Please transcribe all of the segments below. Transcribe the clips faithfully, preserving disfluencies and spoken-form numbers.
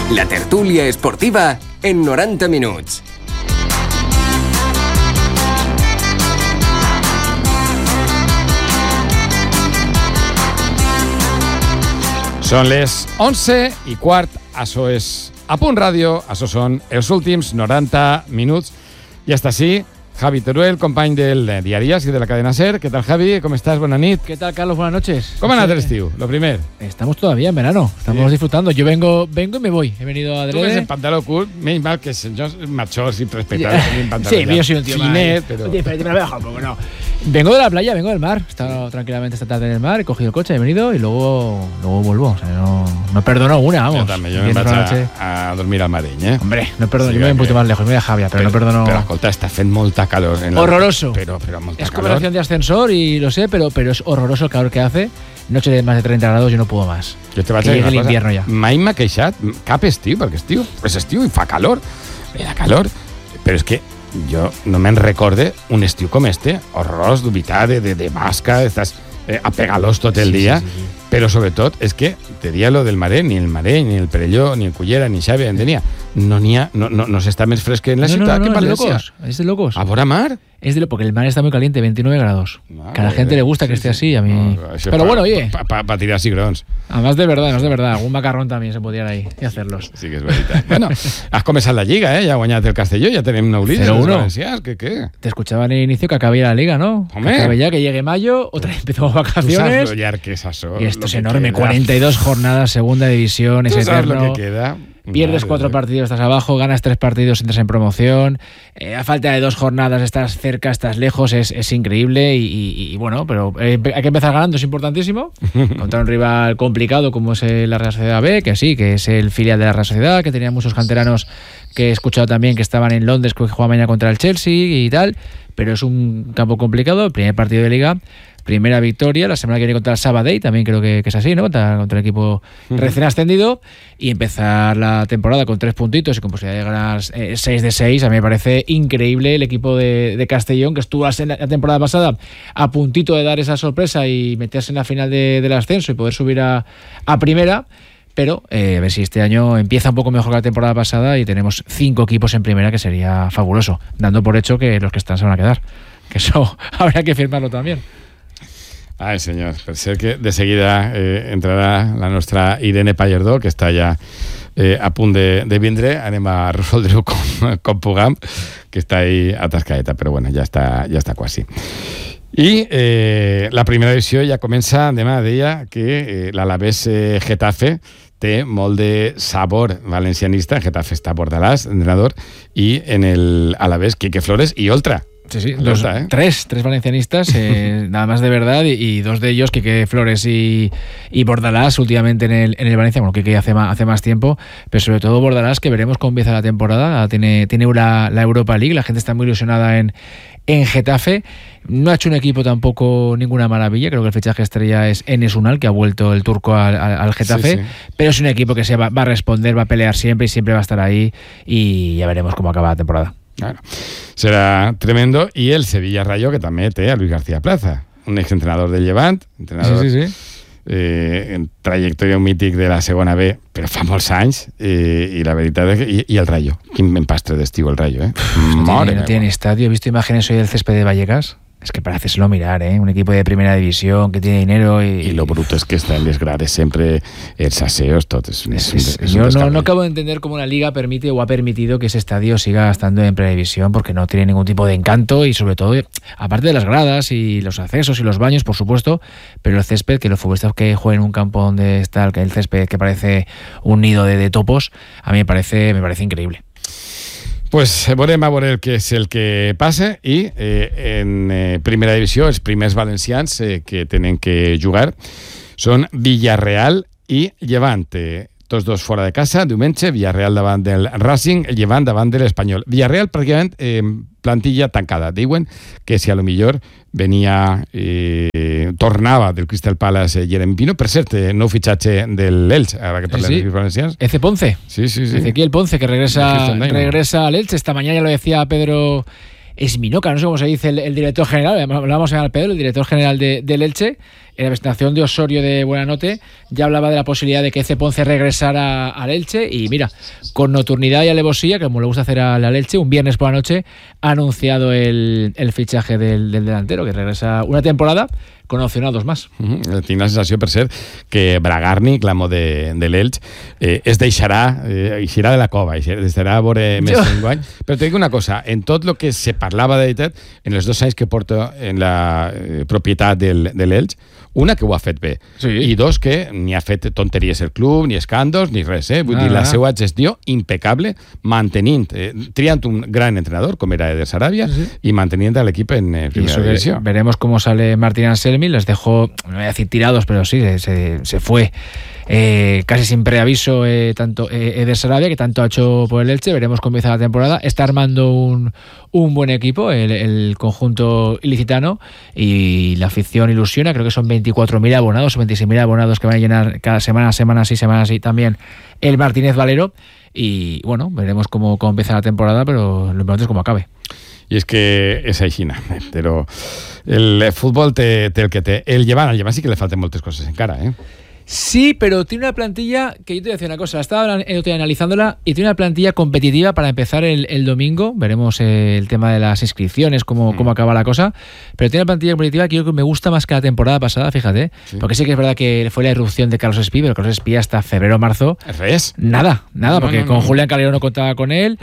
La tertúlia esportiva en noranta minuts. Són les onze i quart, això és A Punt Ràdio, això són els últims noranta minuts. I hasta així, Javi Teruel, company del Diarias y de la cadena SER. ¿Qué tal, Javi? ¿Cómo estás? Buenas nit. ¿Qué tal, Carlos? Buenas noches. ¿Cómo andas el estiu? Lo primero. Estamos todavía en verano. Estamos sí. disfrutando. Yo vengo vengo y me voy. He venido a Tú ves el pantalón cool. Menos mal que yo macho sin respetar mi pantalón. Sí, yo soy un tío finet, más. pero... Oye, pero me lo he dejado un poco, no. Vengo de la playa, vengo del mar. He estado tranquilamente esta tarde en el mar, he cogido el coche, he venido y luego, luego vuelvo. O sea, no, no perdono una, vamos. Yo también, yo me vaig a, a dormir al Marín, eh? Hombre, no perdono, sí, yo me voy un poquito más lejos, me voy a Javia, pero, pero no perdono... Pero, escolta, està fent molta calor. En la... Horroroso. Pero, pero molta es calor. conversación de ascensor y lo sé, pero, pero es horroroso el calor que hace. Noche de más de treinta grados, yo no puedo más. Jo te vaig que a dir llegue una cosa. L'invierno ja. Mai m'ha queixat cap estiu, perquè estiu és estiu i fa calor. Me da calor. Però és que jo no me'n recorde un estiu com este, horrorós, d'humitat, de, de, de basca, estàs eh, apegalós tot el sí, dia, sí, sí, sí. Però sobretot és que te dia lo del Maret, ni el Maret, ni el Perelló, ni el Cullera, ni Xavi, en tenia. No n'hi ha, no, no, no s'està més fresc en la no, ciutat no, no, que en no, València. Es de locos. Es de locos. A vora mar. Es de lo porque el mar está muy caliente, veintinueve grados. Madre que a la gente le gusta que sí, esté así, a mí. No, pero pa, bueno, oye. Para pa, pa tirar cigrons. Además de verdad, no es de verdad. Algún macarrón también se podría ir y hacerlos. Sí que és veritat. Bueno, has començat la Lliga, eh? Ja ha guanyat el Castelló, ja tenim nou líders. cero uno. ¿Qué, qué? Te escuchaba en el inicio que acabe ya la liga, ¿no? Hombre. Que acabe ya, que llegue mayo, otra vez empezamos Tú sabes vacaciones. lo llar que es eso. Y esto lo es que enorme, queda. cuarenta y dos jornadas, segunda división, es Tú sabes eterno. lo que queda. Pierdes Madre cuatro de... partidos, estás abajo, ganas tres partidos, entras en promoción. Eh, a falta de dos jornadas estás cerca, estás lejos, es, es increíble y, y, y bueno, pero eh, hay que empezar ganando, es importantísimo. Contra un rival complicado como es el, la Real Sociedad B, que sí, que es el filial de la Real Sociedad, que tenía muchos canteranos que he escuchado también que estaban en Londres, que juega mañana contra el Chelsea y tal, pero es un campo complicado, el primer partido de Liga. Primera victoria, la semana que viene contra el Sabadell, también creo que, que es así, ¿no? Contra, contra el equipo uh-huh. recién ascendido, y empezar la temporada con tres puntitos y con posibilidad de ganar eh, seis de seis. A mí me parece increíble el equipo de, de Castellón, que estuvo la, la temporada pasada a puntito de dar esa sorpresa y meterse en la final de, del ascenso y poder subir a, a primera. Pero eh, a ver si este año empieza un poco mejor que la temporada pasada y tenemos cinco equipos en primera, que sería fabuloso, dando por hecho que los que están se van a quedar. Que eso habrá que firmarlo también. Ai, senyor, per ser que de seguida eh, entrarà la nostra Irene Pallardó, que està ja eh, a punt de, de vindre. Anem a resoldre-ho com, com puguem, que està ahí atascadeta, però bueno, ja està, ja està quasi. I eh, la primera edició ja comença, demà deia que eh, l'Alavés eh, Getafe té molt de sabor valencianista. Getafe està a Bordalàs, entrenador, i en el Alavés Quique Flores i Oltra. Sí, sí, los, ¿eh? tres, tres valencianistas, eh, nada más de verdad, y, y dos de ellos, Quique Flores y, y Bordalás, últimamente en el, en el Valencia, bueno, Quique hace más, hace más tiempo, pero sobre todo Bordalás, que veremos cómo empieza la temporada, tiene, tiene la, la Europa League, la gente está muy ilusionada en, en Getafe, no ha hecho un equipo tampoco ninguna maravilla, creo que el fichaje estrella es Enes Unal, que ha vuelto el turco al, al, al Getafe, sí, sí. Pero es un equipo que se va, va a responder, va a pelear siempre y siempre va a estar ahí, y ya veremos cómo acaba la temporada. Claro. Serà tremendo. I el Sevilla Rayo, que també té a Luis García Plaza, un exentrenador del Llevant, entrenador sí, sí, sí. Eh, en trajectòria mític de la segona B, però fa molts anys, eh, i la veritat és que... I, i el Rayo, quin empastre d'estiu el Rayo, eh? No tiene, no tiene estadio. He visto imágenes hoy del césped de Vallecas. Es que para hacérselo mirar, ¿eh? Un equipo de primera división que tiene dinero y... Y lo bruto es que está en les grades sempre els aseos, tot. És, és, es, es, yo no, no acabo de entender cómo la Liga permite o ha permitido que ese estadio siga estando en primera división, porque no tiene ningún tipo de encanto y sobre todo, aparte de las gradas y los accesos y los baños, por supuesto, pero el césped, que los futbolistas que jueguen en un campo donde está el, el césped que parece un nido de, de topos, a mí me parece, me parece increíble. Pues veurem a veure el que és el que passa i eh, en eh, primera divisió els primers valencians eh, que tenen que jugar són Villarreal i Llevant. Eh, tots dos fora de casa, diumenge, Villarreal davant del Racing, Llevant davant de l'Espanyol. Villarreal pràcticament eh, plantilla tancada. Diuen que si a lo millor venia, eh, tornava del Crystal Palace eh, Jeremy Pino, per cert, eh, nou fitxatge de l'Elx, ara que parlem sí, sí. de valencians. Eze Ponce. Sí, sí, sí. Ezequiel Ponce, que regresa, regresa al Elx. Esta mañana ya lo decía Pedro Esminoca, no sé cómo se dice el, el director general, hablamos a Pedro, el director general de, del Elche, en la presentación de Osorio de Buenanote ya hablaba de la posibilidad de que Ece Ponce regresara al Elche y mira, con nocturnidad y alevosía, que como le gusta hacer al Elche, un viernes por la noche ha anunciado el, el fichaje del, del delantero, que regresa una temporada con opción a dos más. Mm-hmm. Tinc la sensació, per cert, que Bragarni, l'amo de, de l'Elx, eh, es deixarà, eh, eixirà de la cova, deixarà a veure més d'enguany. Però te dic una cosa, en tot el que se parlava de veritat, en els dos anys que porta en la eh, propietat del, de l'Elx, una, que ho ha fet bé, sí. I dos, que ni ha fet tonteries el club, ni escàndols, ni res, eh? Vull ah, dir, la seva gestió impecable, mantenint, eh, triant un gran entrenador, com era Eder Sarabia, sí. I mantenint a l'equip en eh, primera división. Veremos cómo sale Martín Anselmi, les dejó, no voy a decir tirados, pero sí, se, se fue eh, casi sin preaviso eh, tanto eh, Eder Sarabia, que tanto ha hecho por el Elche. Veremos cómo empieza la temporada. Está armando un, un buen equipo, el, el conjunto ilicitano, y la afición ilusiona. Creo que son veinticuatro mil abonados o veintiséis mil abonados que van a llenar cada semana, semana sí, semana sí, también el Martínez Valero. Y bueno, veremos cómo, cómo empieza la temporada, pero lo importante es cómo acabe. I és que és així, però el futbol té, té el que té. El Llevant, al Llevant sí que le falten moltes coses encara, eh? Sí, pero tiene una plantilla que yo te voy a decir una cosa, estaba estoy analizándola y tiene una plantilla competitiva para empezar el, el domingo. Veremos eh, el tema de las inscripciones, cómo, mm. cómo acaba la cosa, pero tiene una plantilla competitiva que yo creo que me gusta más que la temporada pasada, fíjate, sí. Porque sí que es verdad que fue la irrupción de Carlos Espí, pero Carlos Espí hasta febrero o marzo ¿Es? nada, nada, no, porque no, con no. Julián Calero no contaba con él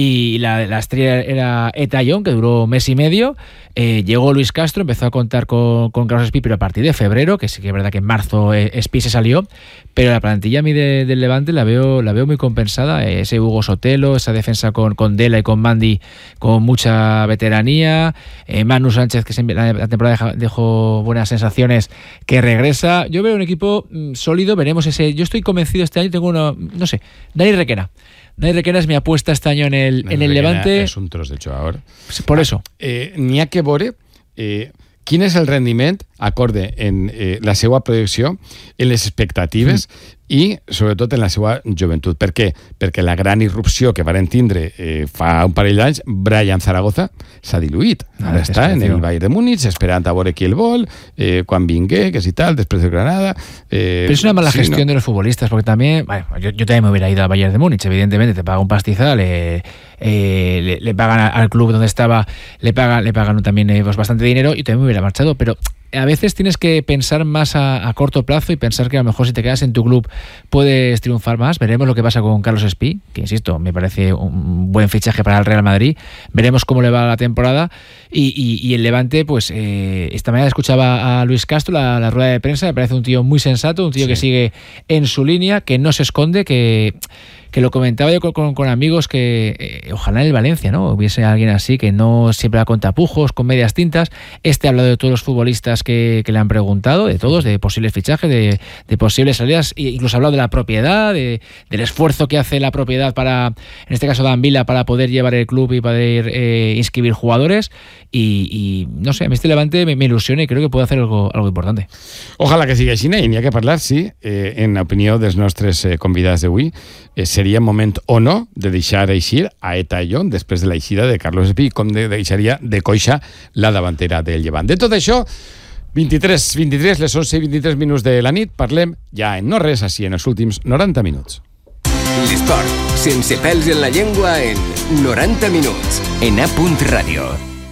y la, la estrella era Etayón, que duró mes y medio. Eh, llegó Luis Castro, empezó a contar con, con Carlos Espí, pero a partir de febrero, que sí que es verdad que en marzo eh, Espí se salió, pero la plantilla a mí de, del Levante la veo la veo muy compensada. Eh, ese Hugo Sotelo, esa defensa con, con Dela y con Mandi con mucha veteranía, eh, Manu Sánchez, que siempre, la, la temporada dejó buenas sensaciones, que regresa. Yo veo un equipo mm, sólido, veremos ese. Yo estoy convencido este año, tengo uno, no sé, Dani Requena. Dani Requena es mi apuesta este año en el, en el Levante. És un tros de jugador. Por eso. Eh, N'hi ha que veure eh, quin és el rendiment acorde en eh, la seva projecció, en les expectatives mm. i sobretot en la seva joventut. Per què? Perquè la gran irrupció que varen tindre eh, fa un parell d'anys, Brian Zaragoza, s'ha diluït. Ah, Ara està en el Bayern de Múnich, esperant a veure qui el vol, eh, quan vingué, que si tal, després del Granada. Eh, Pero es una mala sí, gestión ¿no? de los futbolistas, porque también, bueno, yo, yo también me hubiera ido al Bayern de Múnich, evidentemente, te paga un pastizal, eh, eh, le, le pagan al club donde estaba, le pagan, le pagan también eh, pues bastante dinero y también me hubiera marchado, pero a veces tienes que pensar más a, a corto plazo y pensar que a lo mejor si te quedas en tu club puedes triunfar más. Veremos lo que pasa con Carlos Espí, que insisto, me parece un buen fichaje para el Real Madrid. Veremos cómo le va la temporada y, y, y el Levante, pues eh, esta mañana escuchaba a Luis Castro la, la rueda de prensa, me parece un tío muy sensato, un tío sí. que sigue en su línea, que no se esconde, que que lo comentaba yo con, con, con amigos que eh, ojalá en el Valencia, ¿no? Hubiese alguien así que no siempre va con tapujos, con medias tintas. Este ha hablado de todos los futbolistas que, que le han preguntado, de todos, de posibles fichajes, de, de posibles salidas, e incluso ha hablado de la propiedad, de, del esfuerzo que hace la propiedad para, en este caso Dan Vila, para poder llevar el club y poder eh, inscribir jugadores. Y, y no sé, a mí este Levante me, me ilusiona y creo que puede hacer algo, algo importante. Ojalà que sigui així, i n'hi ha que parlar, sí, eh, en opinió dels nostres eh, convidats d'avui, eh, seria moment o no de deixar eixir a Etayón després de l'eixida de Carlos Espí, com de deixaria de coixa la davantera del Llevant. De tot això, vint-i-tres, vint-i-tres, les onze i vint-i-tres minuts de la nit, parlem ja en no res, així en els últims noranta minuts. L'esport, sense pèls en la llengua, en noranta minuts, en A Punt Ràdio.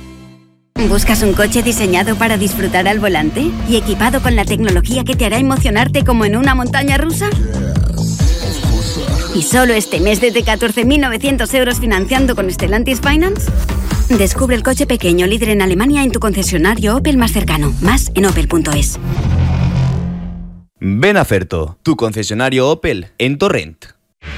¿Buscas un coche diseñado para disfrutar al volante y equipado con la tecnología que te hará emocionarte como en una montaña rusa? ¿Y solo este mes desde catorce mil novecientos euros financiando con Stellantis Finance? Descubre el coche pequeño líder en Alemania en tu concesionario Opel más cercano. Más en opel punto es. Ven a Ferto, tu concesionario Opel en Torrent.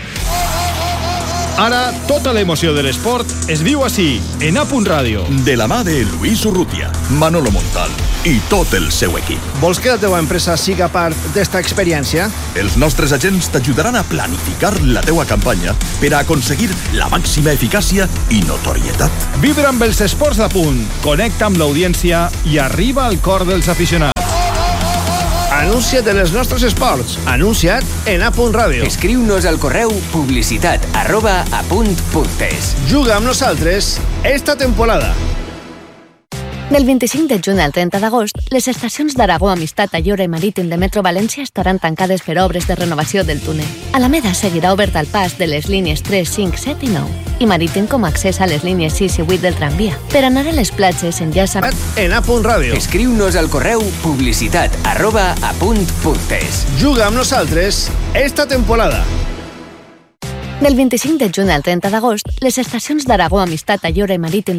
Ara, tota l'emoció de l'esport es viu així, en A Punt Ràdio. De la mà de Luis Urrutia, Manolo Montal i tot el seu equip. Vols que la teva empresa siga part d'esta experiència? Els nostres agents t'ajudaran a planificar la teua campanya per a aconseguir la màxima eficàcia i notorietat. Vibra amb els esports d'A Punt, connecta amb l'audiència i arriba al cor dels aficionats. Anuncia't en els nostres esports. Anuncia't en A Punt Ràdio. Escriu-nos al correu publicitat arroba apunt punt es. Juga amb nosaltres esta temporada. Del vint-i-cinc de juny al trenta d'agost, les estacions d'Aragó, Amistat, Ayora i Marítim de Metro València estaran tancades per obres de renovació del túnel. Alameda seguirà obert al pas de les línies tres, cinc, set i nou i Marítim com a accés a les línies sis i vuit del tramvia. Per anar a les platges enllaça en A Punt Ràdio. Escriu-nos al correu publicitat arroba apunt.es. Juga amb nosaltres esta temporada. Del vint-i-cinc de juny al trenta d'agost, les estacions d'Aragó, Amistat, Ayora i Marítim